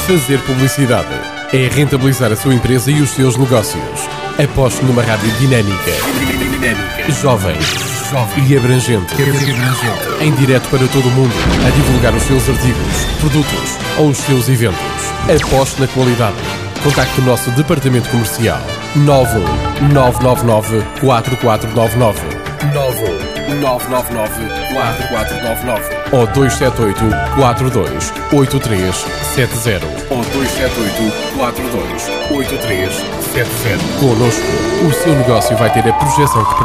Fazer publicidade é rentabilizar a sua empresa e os seus negócios. Aposte numa rádio dinâmica, jovem e abrangente, em direto para todo o mundo, a divulgar os seus artigos, produtos ou os seus eventos. Aposte na qualidade. Contacte o nosso departamento comercial 91 999 4499 91 999 4499 ou 278 42 8370 ou 278 42 8370. Connosco, o seu negócio vai ter a projeção que